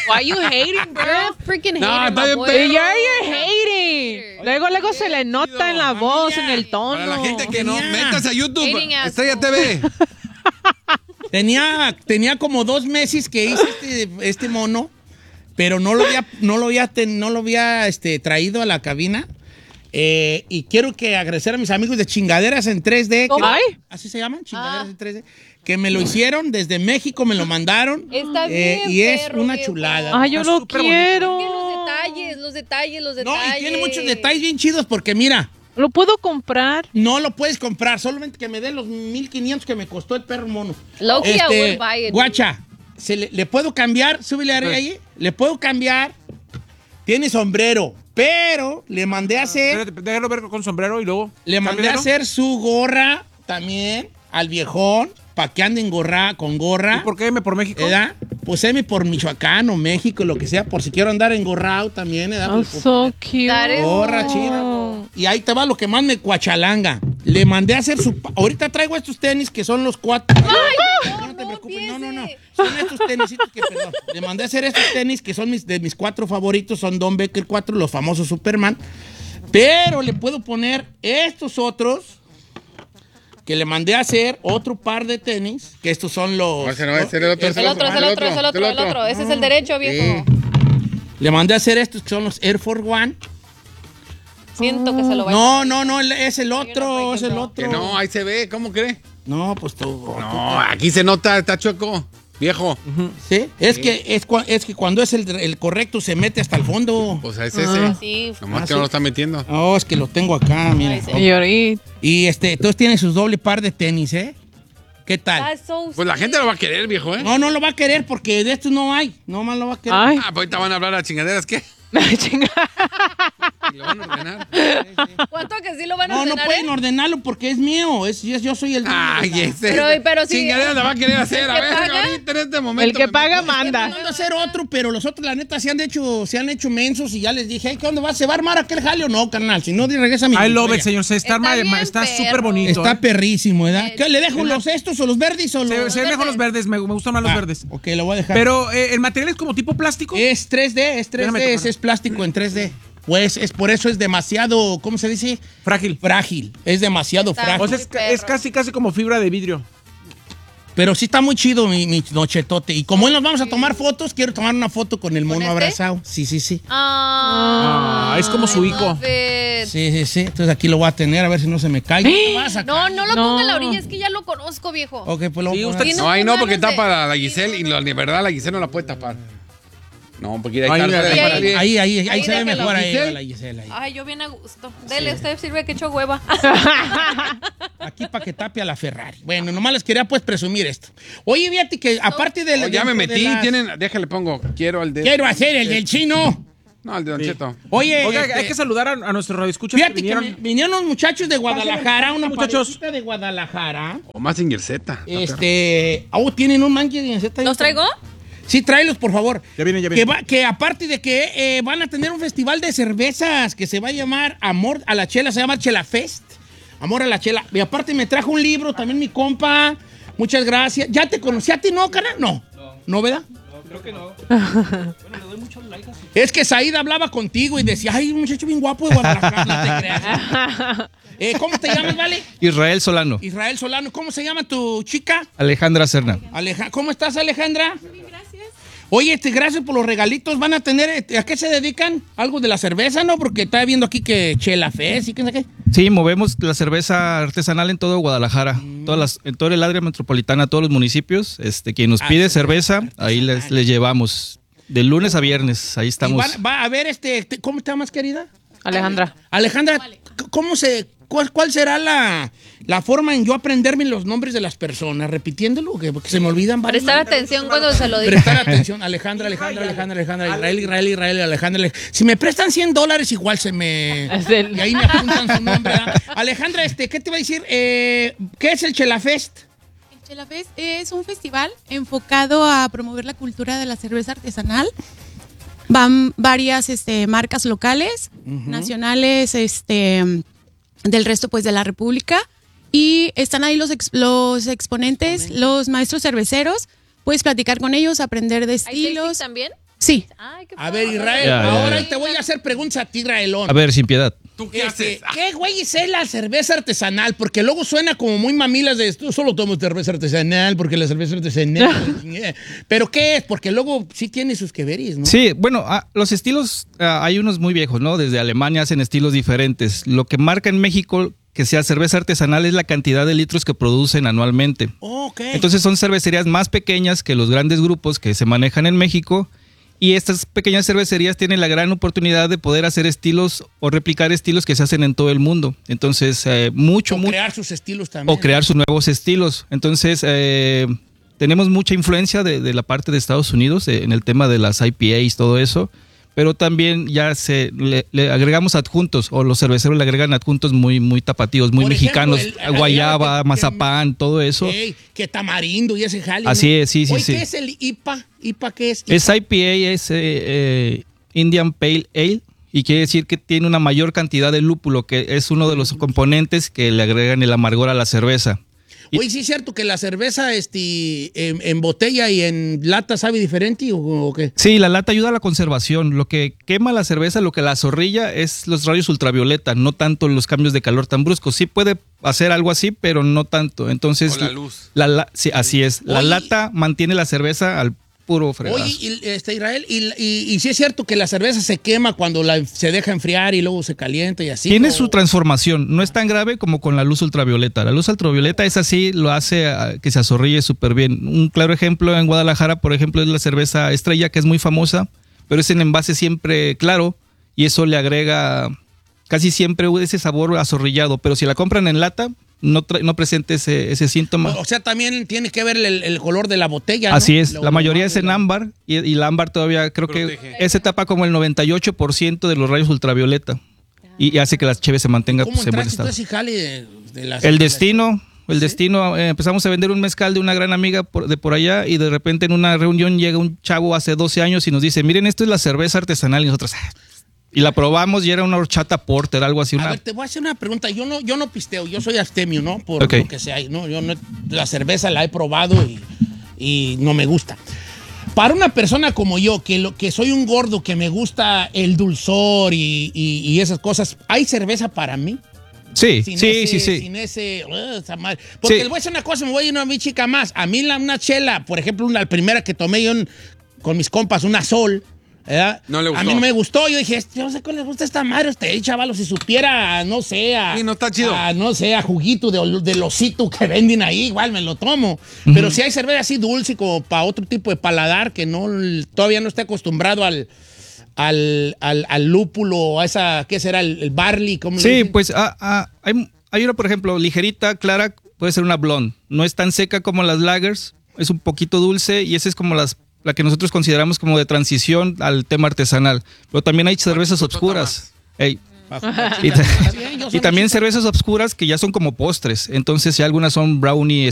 Why you hating, bro? You're a freaking No, hater, está my bien boy. perro. Yeah, you're hating. Luego se le nota en la voz, en el tono. Para la gente que no, métase a YouTube, Hating asshole. Estrella TV. Tenía como 2 meses que hice este mono, pero no lo había traído a la cabina. Y quiero que agradecer a mis amigos de Chingaderas en 3D. Ay. ¿Así se llaman? Chingaderas en 3D. Que me lo hicieron desde México, me lo mandaron. Está bien, y es perro, una viejo. chulada. Ay, yo lo quiero. Es que los detalles. No, y tiene muchos detalles bien chidos porque mira, ¿Lo puedo comprar? no lo puedes comprar, solamente que me den los 1,500 que me costó el perro mono. Low-key, I would buy it. Guacha, ¿le puedo cambiar? Súbele ahí. Le puedo cambiar. Tiene sombrero, pero le mandé a hacer. Espérate, déjalo ver con sombrero y luego. Le mandé a cámbialo. hacer su gorra también al viejón, para que ande con gorra. ¿Y por qué M por México? ¿Verdad? Pues M por Michoacán o México, lo que sea, por si quiero andar engorrado también, ¿verdad? Oh, so cute. That is- Gorra chida. Y ahí te va lo que más me cuachalanga. Le mandé a hacer ahorita traigo estos tenis que son los 4. No te preocupes, no. Son estos tenisitos que, perdón. Le mandé a hacer estos tenis que son de mis 4 favoritos, son Don Becker 4, los famosos Superman. Pero le puedo poner estos otros que le mandé a hacer otro par de tenis, que estos son los... No, ese no, ese era el otro. El otro. Ese es el derecho, viejo. Le mandé a hacer estos que son los Air Force One. Siento que se lo va a... No, es el otro, es el Que otro. no, ahí se ve, ¿cómo cree? No, pues tú. No, aquí se nota, está chueco, viejo. ¿Sí? Es que cuando es el correcto se mete hasta el fondo. Pues es ese. Sí. Nomás que sí. no lo está metiendo. No, es que lo tengo acá, mira. Ay, sí. Señorita. Y entonces tiene sus doble par de tenis, ¿eh? ¿Qué tal? That's so Pues la gente lo va a querer, viejo, ¿eh? No lo va a querer porque de estos no hay. No más lo va a querer. Ay, Ah, pues ahorita van a hablar a chingaderas, ¿qué? chinga. Y lo van a ordenar. ¿Cuánto que sí lo van a No ordenar, pueden ordenarlo porque es mío. Yo soy el dueño Ay, de la- ese. Pero sí. Chingaderas la va a querer hacer. A ¿El que ver, paga? ahorita en este momento. El que me paga meto. manda. Mando a hacer otro, pero los otros, la neta, se han hecho mensos y ya les dije, hey, ¿qué onda? ¿Se va a armar aquel jale o no, carnal? Si no, regresa a mi I love historia. it, señor. Está bien, Está súper perro. bonito. Está perrísimo, ¿verdad? ¿Qué, le dejo los estos o los verdes o los...? Se ven mejor los verdes. Me gustan más los verdes. Ok, lo voy a dejar. Pero el material es como tipo plástico. Es 3D, Déjame tocar. es plástico en 3D. Pues por eso es demasiado, ¿cómo se dice? Frágil. Frágil. Es demasiado Está- frágil. O sea, Muy es casi como fibra de vidrio. Pero sí está muy chido mi nochetote. Y como hoy nos vamos a tomar fotos, quiero tomar una foto con el mono este? abrazado. Sí. Ah, Es como su I ico. love it. Sí. Entonces aquí lo voy a tener a ver si no se me cae. ¿Qué vas a No lo No. ponga a la orilla, es que ya lo conozco, viejo. Ok, pues lo voy Sí, a usted- poner. Tiene No, ahí no, unas porque ganas de- tapa a la Giselle y de verdad la Giselle no la puede tapar. No, porque Ahí, ahí mira, está. ahí. Ahí se ve déjelo. mejor ahí, Giselle. la Gisela. Ahí. Ay, yo bien a gusto. Dele, usted sirve que echo hueva. Aquí para que tape a la Ferrari. Bueno, nomás les quería pues presumir esto. Oye, fíjate que aparte del... Oh, ya me de metí, las- déjale pongo, quiero el de... Quiero hacer el del chino. No, el de Don Cheto. Oye, Oiga, este, hay que saludar a nuestros radioescuchas fíjate que que vinieron. vinieron unos muchachos de Guadalajara, una muchachos. parejita de Guadalajara. O Mazinger Z. Tienen un mangue de Z. ¿Los traigo? Sí, tráelos, por favor. Ya viene. Que aparte de que van a tener un festival de cervezas que se va a llamar Amor a la Chela, se llama Chela Fest. Amor a la Chela. Y aparte me trajo un libro, también mi compa. Muchas gracias. ¿Ya te conocí a ti, no, carnal? No. ¿No, verdad? Creo que no. Bueno, le doy muchos likes así. Es que Said hablaba contigo y decía, ay, un muchacho bien guapo de Guadalajara, no te creas. ¿Cómo te llamas, vale? Israel Solano. Israel Solano. ¿Cómo se llama tu chica? Alejandra Serna. ¿Cómo estás, Alejandra? Oye, gracias por los regalitos. ¿Van a tener, a qué se dedican? ¿Algo de la cerveza, no? Porque estaba viendo aquí que Chela Fest y qué sé qué. Sí, movemos la cerveza artesanal en todo Guadalajara, en todo el área metropolitana, todos los municipios. Quien nos pide cerveza, ahí les llevamos. De lunes a viernes, ahí estamos. Va a ver, ¿cómo te llamas, querida? Alejandra. Alejandra, ¿cuál será la forma en yo aprenderme los nombres de las personas? Repitiéndolo, porque se me olvidan varios. Prestar atención cuando se lo diga. Prestar atención. Alejandra, Israel, Alejandra. Si me prestan $100, igual se me... Es el- Y ahí me apuntan su nombre, ¿verdad? Alejandra, ¿qué te iba a decir? ¿Qué es el Chela Fest? El Chela Fest es un festival enfocado a promover la cultura de la cerveza artesanal. Van varias marcas locales, nacionales, del resto pues de la República. Y están ahí los exponentes, los maestros cerveceros. Puedes platicar con ellos, aprender de ¿Hay tasting estilos. también? Sí. Ay, qué A ver, padre. Israel, Ya, ya, ahora ya. te voy a hacer preguntas a ti, Israelón. A ver, sin piedad. ¿Tú qué haces? ¿Qué güey es la cerveza artesanal? Porque luego suena como muy mamilas de esto. Solo tomo cerveza artesanal porque la cerveza artesanal. Pero ¿qué es? Porque luego sí tiene sus que veris, ¿no? Sí, bueno, los estilos, hay unos muy viejos, ¿no? Desde Alemania hacen estilos diferentes. Lo que marca en México que sea cerveza artesanal es la cantidad de litros que producen anualmente. Ok. Entonces son cervecerías más pequeñas que los grandes grupos que se manejan en México. Y estas pequeñas cervecerías tienen la gran oportunidad de poder hacer estilos o replicar estilos que se hacen en todo el mundo. Entonces, o crear sus estilos también. o crear sus nuevos estilos. Entonces, tenemos mucha influencia de la parte de Estados Unidos en el tema de las IPAs, todo eso. Pero también ya le agregamos adjuntos, o los cerveceros le agregan adjuntos muy, muy tapatíos, muy Por ejemplo, mexicanos, guayaba, mazapán, todo eso. Que tamarindo y ese jale. Así ¿no? es, sí, sí, Oye, sí. ¿qué es el IPA? ¿IPA qué es? Es IPA, es Indian Pale Ale, y quiere decir que tiene una mayor cantidad de lúpulo, que es uno de los componentes que le agregan el amargor a la cerveza. Oye, ¿sí es cierto que la cerveza en botella y en lata sabe diferente o qué? Sí, la lata ayuda a la conservación. Lo que quema la cerveza, lo que la zorrilla es los rayos ultravioleta, no tanto los cambios de calor tan bruscos. Sí puede hacer algo así, pero no tanto. Entonces, O la luz. Sí, así es. La Oye, lata mantiene la cerveza al puro fregazo. Oye, Israel, y sí es cierto que la cerveza se quema cuando se deja enfriar y luego se calienta y así. Tiene ¿no? su transformación, no es tan grave como con la luz ultravioleta. La luz ultravioleta es así, lo hace que se azorrille súper bien. Un claro ejemplo en Guadalajara, por ejemplo, es la cerveza Estrella, que es muy famosa, pero es en envase siempre claro y eso le agrega casi siempre ese sabor azorrillado. Pero si la compran en lata, no presenta ese síntoma. O sea, también tiene que ver el color de la botella, ¿no? Así es, la mayoría es en ámbar y la ámbar todavía creo Protege. que ese tapa como el 98% de los rayos ultravioleta y hace que la cheve se mantenga ¿Cómo en buen entraste tú estado. a ese jale de la El destino, empezamos a vender un mezcal de una gran amiga de por allá y de repente en una reunión llega un chavo hace 12 años y nos dice, miren, esto es la cerveza artesanal y nosotros... Y la probamos y era una horchata porter, algo así. A ver, te voy a hacer una pregunta. Yo no pisteo, yo soy abstemio, ¿no? Por Ok. lo que sea. ¿No? Yo no, la cerveza la he probado y no me gusta. Para una persona como yo, que soy un gordo, que me gusta el dulzor y esas cosas, ¿hay cerveza para mí? Sí, Sin sí. Sin esa madre. Porque Sí. les voy a decir una cosa, me voy a ir a mi chica más. A mí una chela, por ejemplo, la primera que tomé yo con mis compas, una Sol, ¿verdad? No le gustó. A mí no me gustó. Yo dije, yo no sé cuál les gusta esta madre a ustedes, chavalos. Si supiera, no sé, Sí, no está chido. no sé, a juguito del osito que venden ahí, igual me lo tomo. Pero si hay cerveza así dulce como para otro tipo de paladar que todavía no esté acostumbrado al lúpulo, a esa, ¿qué será? El barley, ¿cómo le Sí, dicen? pues hay una, por ejemplo, ligerita, clara, puede ser una blonde. No es tan seca como las lagers, es un poquito dulce y esa es como la que nosotros consideramos como de transición al tema artesanal. Pero también hay cervezas obscuras. Ey. Y también cervezas obscuras que ya son como postres. Entonces, si algunas son brownie